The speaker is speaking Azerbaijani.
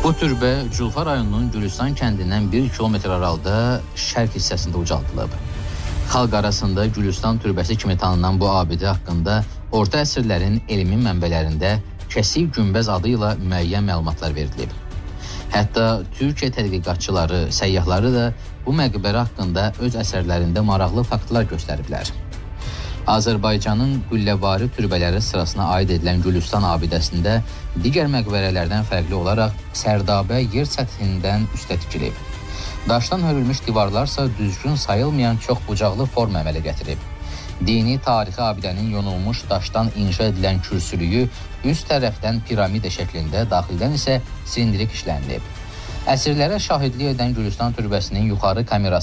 Bu türbə Culfa rayonunun Gülüstan kəndindən 1 kilometr aralıda şərq hissəsində ucaldılıb. Xalq arasında Gülüstan türbəsi kimi tanınan bu abidə haqqında orta əsrlərin elmi mənbələrində Kəsik Günbəz adı ilə müəyyən məlumatlar verilib. Hətta Türkiyə tədqiqatçıları, səyyahları da bu məqbərə haqqında öz əsərlərində maraqlı faktlar göstəriblər. Azərbaycanın qülləvari türbələri sırasına aid edilən Gülüstan abidəsində digər məqbərələrdən fərqli olaraq Sərdabə yer səthindən üstə tikilib. Daşdan hörülmüş divarlarsa düzgün sayılmayan çox bucaqlı form əmələ gətirib. Dini tarixi abidənin yonulmuş daşdan inşa edilən kürsülüyü üst tərəfdən piramida şəklində, daxildən isə silindrik işlənilib. Əsrlərə şahidlik edən Gülüstan türbəsinin yuxarı kamerası